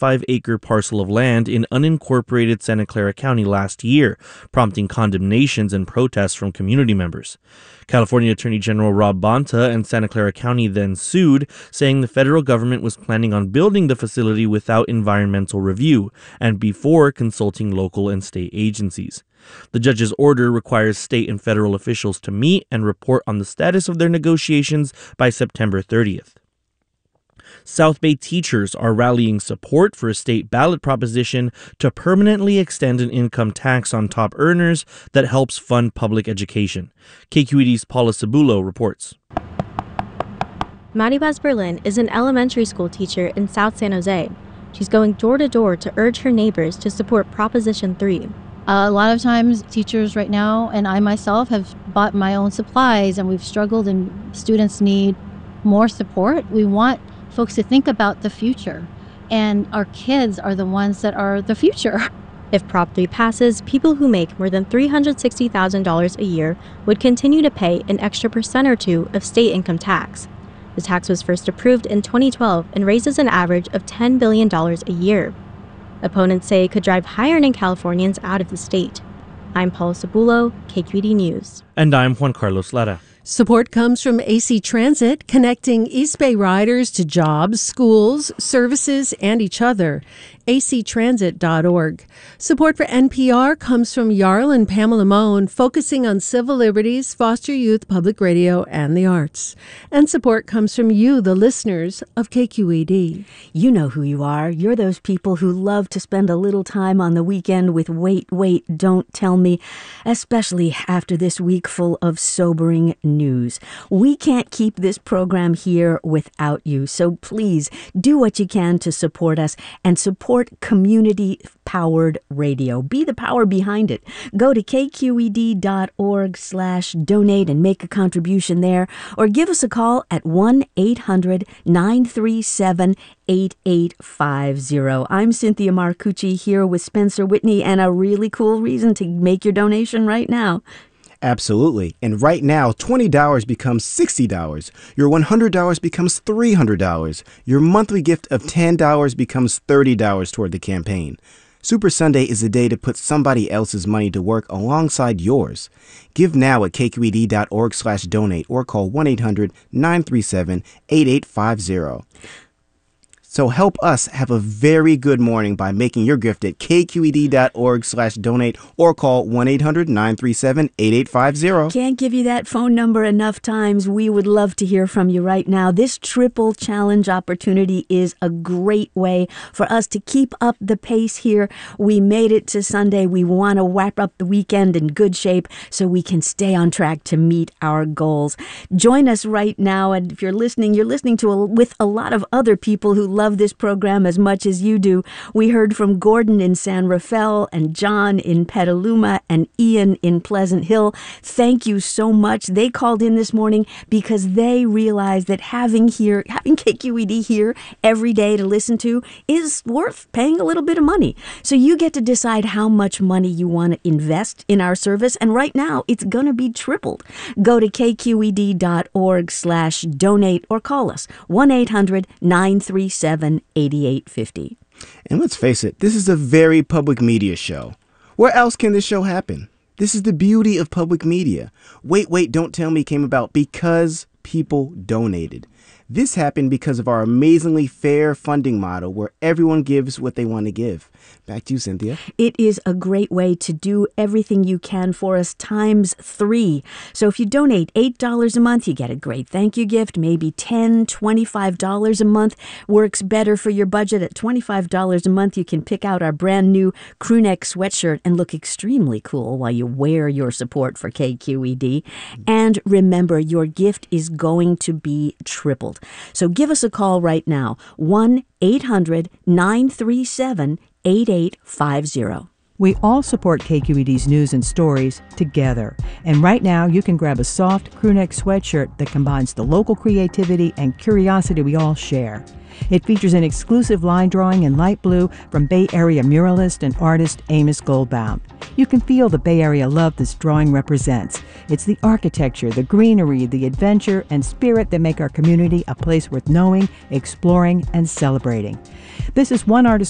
25-acre parcel of land in unincorporated Santa Clara County last year, prompting condemnations and protests from community members. California Attorney General Rob Bonta and Santa Clara County then sued, saying the federal government was planning on building the facility without environmental review and before consulting local and state agencies. The judge's order requires state and federal officials to meet and report on the status of their negotiations by September 30th. South Bay teachers are rallying support for a state ballot proposition to permanently extend an income tax on top earners that helps fund public education. KQED's Paula Cebulo reports. Maribaz Berlin is an elementary school teacher in South San Jose. She's going door to door to urge her neighbors to support Proposition 3. A lot of times teachers right now and I myself have bought my own supplies and we've struggled and students need more support. We want folks to think about the future, and our kids are the ones that are the future. If Prop 3 passes, people who make more than $360,000 a year would continue to pay an extra % or 2% of state income tax. The tax was first approved in 2012 and raises an average of $10 billion a year. Opponents say it could drive high-earning Californians out of the state. I'm Paula Cebulo, KQED News. And I'm Juan Carlos Lara. Support comes from AC Transit, connecting East Bay riders to jobs, schools, services, and each other. actransit.org. Support for NPR comes from Jarl and Pamela Mohn, focusing on civil liberties, foster youth, public radio, and the arts. And support comes from you, the listeners of KQED. You know who you are. You're those people who love to spend a little time on the weekend with Wait, Don't Tell Me, especially after this week full of sobering news. We can't keep this program here without you, so please do what you can to support us and support community-powered radio. Be the power behind it. Go to kqed.org/donate and make a contribution there, or give us a call at 1-800-937-8850. I'm Cynthia Marcucci here with Spencer Whitney, and a really cool reason to make your donation right now. Absolutely. And right now, $20 becomes $60. Your $100 becomes $300. Your monthly gift of $10 becomes $30 toward the campaign. Super Sunday is a day to put somebody else's money to work alongside yours. Give now at kqed.org/donate or call 1-800-937-8850. So help us have a very good morning by making your gift at kqed.org/donate or call 1-800-937-8850. Can't give you that phone number enough times. We would love to hear from you right now. This triple challenge opportunity is a great way for us to keep up the pace here. We made it to Sunday. We want to wrap up the weekend in good shape so we can stay on track to meet our goals. Join us right now. And if you're listening to with a lot of other people who love this program as much as you do. We heard from Gordon in San Rafael and John in Petaluma and Ian in Pleasant Hill. Thank you so much. They called in this morning because they realized that having KQED here every day to listen to is worth paying a little bit of money. So you get to decide how much money you want to invest in our service. And right now it's going to be tripled. Go to kqed.org/donate or call us 1-800-937-8850. And let's face it, this is a very public media show. Where else can this show happen? This is the beauty of public media. Wait, Don't Tell Me came about because people donated. This happened because of our amazingly fair funding model where everyone gives what they want to give. Back to you, Cynthia. It is a great way to do everything you can for us times 3. So if you donate $8 a month, you get a great thank you gift. Maybe $10, $25 a month works better for your budget. At $25 a month, you can pick out our brand new crewneck sweatshirt and look extremely cool while you wear your support for KQED. And remember, your gift is going to be tripled. So give us a call right now, 1-800-937-8850. We all support KQED's news and stories together. And right now, you can grab a soft crewneck sweatshirt that combines the local creativity and curiosity we all share. It features an exclusive line drawing in light blue from Bay Area muralist and artist Amos Goldbaum. You can feel the Bay Area love this drawing represents. It's the architecture, the greenery, the adventure, and spirit that make our community a place worth knowing, exploring, and celebrating. This is one artist